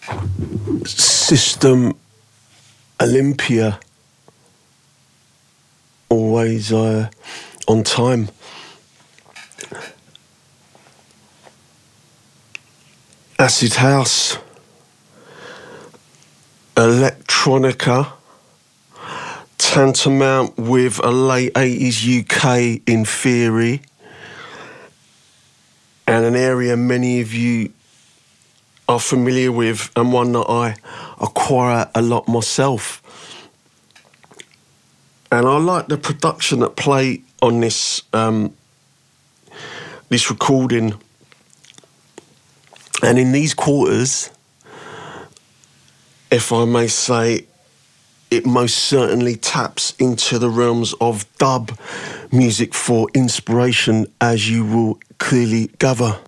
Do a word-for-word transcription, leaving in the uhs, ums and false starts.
System Olympia, always uh, on time. Acid House, electronica, tantamount with a late eighties U K in theory, and an area many of you are familiar with, and one that I acquire a lot myself. And I like the production that play on this um, this recording. And in these quarters, if I may say, it most certainly taps into the realms of dub music for inspiration, as you will clearly gather.